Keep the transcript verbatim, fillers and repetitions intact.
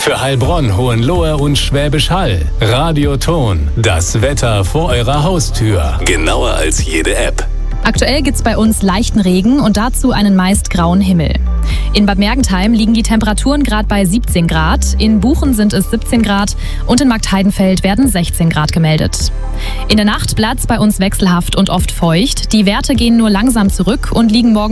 Für Heilbronn, Hohenlohe und Schwäbisch Hall. Radioton, das Wetter vor eurer Haustür. Genauer als jede App. Aktuell gibt's bei uns leichten Regen und dazu einen meist grauen Himmel. In Bad Mergentheim liegen die Temperaturen gerade bei siebzehn Grad, in Buchen sind es siebzehn Grad und in Marktheidenfeld werden sechzehn Grad gemeldet. In der Nacht bleibt's bei uns wechselhaft und oft feucht. Die Werte gehen nur langsam zurück und liegen morgen